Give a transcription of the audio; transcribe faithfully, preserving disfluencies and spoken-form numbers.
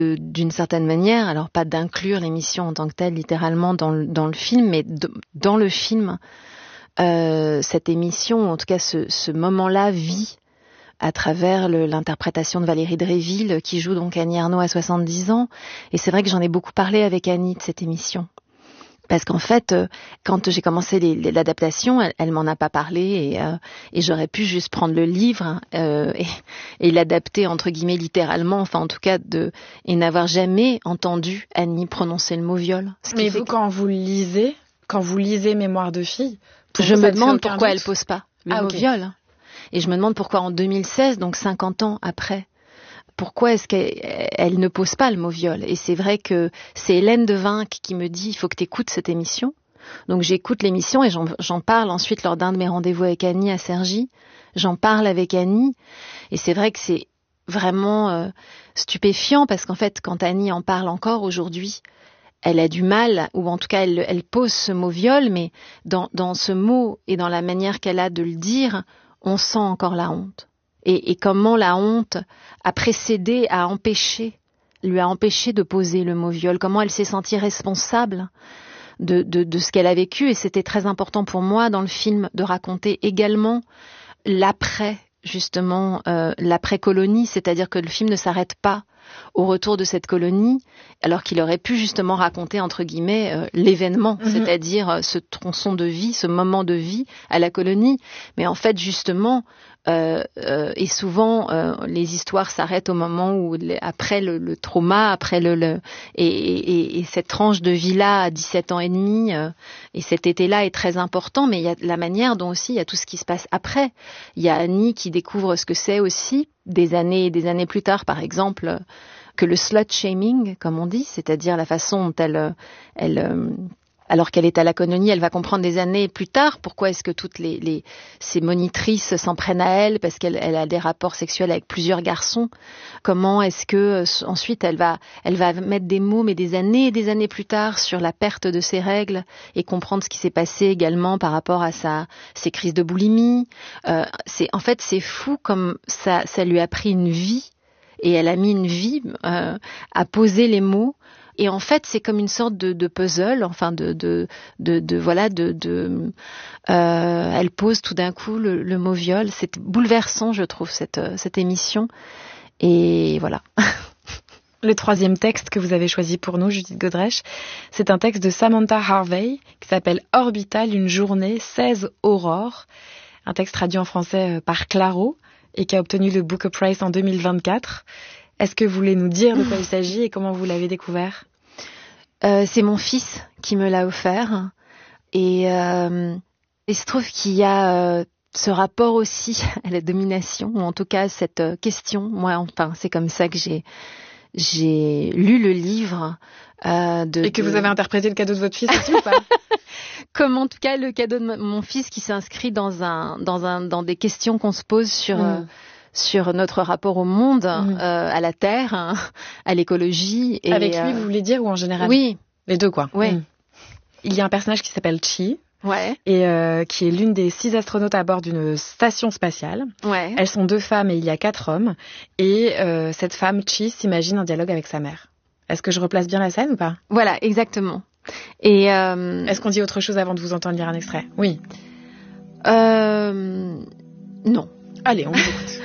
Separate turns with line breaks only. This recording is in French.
euh, d'une certaine manière, alors pas d'inclure l'émission en tant que telle littéralement dans le, dans le film, mais de, dans le film, euh, cette émission, en tout cas ce, ce moment-là, vit à travers le, l'interprétation de Valérie Dréville, qui joue donc Annie Ernaux à soixante-dix ans. Et c'est vrai que j'en ai beaucoup parlé avec Annie de cette émission. Parce qu'en fait, quand j'ai commencé les, les, l'adaptation, elle, elle m'en a pas parlé et, euh, et j'aurais pu juste prendre le livre euh, et, et l'adapter entre guillemets littéralement, enfin en tout cas de et n'avoir jamais entendu Annie prononcer le mot viol.
Mais vous, que... quand vous lisez, quand vous lisez Mémoire de fille,
je me demande pourquoi doute. Elle pose pas le
ah,
mot
okay.
viol. Et je me demande pourquoi en deux mille seize, donc cinquante ans après, pourquoi est-ce qu'elle ne pose pas le mot viol ? Et c'est vrai que c'est Hélène Devinck qui me dit « il faut que tu écoutes cette émission ». Donc j'écoute l'émission et j'en, j'en parle ensuite lors d'un de mes rendez-vous avec Annie à Cergy. J'en parle avec Annie et c'est vrai que c'est vraiment euh, stupéfiant parce qu'en fait, quand Annie en parle encore aujourd'hui, elle a du mal, ou en tout cas elle, elle pose ce mot viol, mais dans, dans ce mot et dans la manière qu'elle a de le dire, on sent encore la honte. Et, et comment la honte a précédé, a empêché, lui a empêché de poser le mot viol, comment elle s'est sentie responsable de, de, de ce qu'elle a vécu. Et c'était très important pour moi dans le film de raconter également l'après, justement, euh, l'après-colonie, c'est-à-dire que le film ne s'arrête pas au retour de cette colonie, alors qu'il aurait pu justement raconter, entre guillemets, euh, l'événement, mmh. c'est-à-dire euh, ce tronçon de vie, ce moment de vie à la colonie. Mais en fait, justement, euh, euh, et souvent, euh, les histoires s'arrêtent au moment où, les, après le, le trauma, après le... le et, et, et cette tranche de vie-là à dix-sept ans et demi, euh, et cet été-là est très important, mais il y a la manière dont aussi il y a tout ce qui se passe après. Il y a Annie qui découvre ce que c'est aussi, des années et des années plus tard, par exemple, que le slut-shaming, comme on dit, c'est-à-dire la façon dont elle, elle, alors qu'elle est à la colonie, elle va comprendre des années plus tard pourquoi est-ce que toutes les, les ces monitrices s'en prennent à elle, parce qu'elle elle a des rapports sexuels avec plusieurs garçons. Comment est-ce que ensuite elle va, elle va mettre des mots, mais des années et des années plus tard, sur la perte de ses règles et comprendre ce qui s'est passé également par rapport à sa, ses crises de boulimie. Euh, c'est, en fait, c'est fou comme ça, ça lui a pris une vie. Et elle a mis une vie euh, à poser les mots. Et en fait, c'est comme une sorte de, de puzzle, enfin de, de, de, de voilà, de, de euh, elle pose tout d'un coup le, le mot viol. C'est bouleversant, je trouve, cette, cette émission. Et voilà.
Le troisième texte que vous avez choisi pour nous, Judith Godrèche, c'est un texte de Samantha Harvey qui s'appelle Orbital, une journée, seize aurores. Un texte traduit en français par Claro et qui a obtenu le Booker Prize en deux mille vingt-quatre. Est-ce que vous voulez nous dire de quoi il s'agit et comment vous l'avez découvert ?
euh, C'est mon fils qui me l'a offert. Et euh, il se trouve qu'il y a euh, ce rapport aussi à la domination, ou en tout cas cette euh, question. Moi, enfin, c'est comme ça que j'ai, j'ai lu le livre. Euh, de,
et que
de...
vous avez interprété le cadeau de votre fils aussi ou pas ?
Comme en tout cas le cadeau de mon fils qui s'inscrit dans un dans un dans des questions qu'on se pose sur mmh. euh, sur notre rapport au monde, mmh. euh, à la terre, hein, à l'écologie. Et,
avec lui,
euh...
vous voulez dire, ou en général ?
Oui,
les deux quoi.
Oui.
Mmh. Il y a un personnage qui s'appelle Chi.
Ouais.
Et euh, qui est l'une des six astronautes à bord d'une station spatiale.
Ouais.
Elles sont deux femmes et il y a quatre hommes. Et euh, cette femme, Chi, s'imagine un dialogue avec sa mère. Est-ce que je replace bien la scène ou pas ?
Voilà, exactement. Et euh...
est-ce qu'on dit autre chose avant de vous entendre lire un extrait ? Oui.
Euh... Non.
Allez, on vous écoute.